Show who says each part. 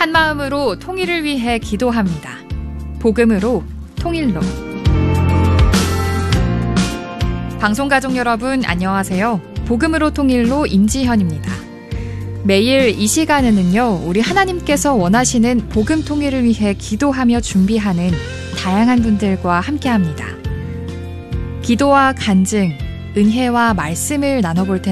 Speaker 1: 한마음으로 통일을 위해 기도합니다. 복음으로 통일로. 방송가족 여러분 안녕하세요. 복음으로 통일로 임지현입니다. 매일 이 시간에는요, 우리 하나님께서 원하시는 복음 통일을 위해 기도하며 준비하는 다양한 분들과 함께합니다. 기도와 간증, 은혜와 말씀을 나눠볼 텐데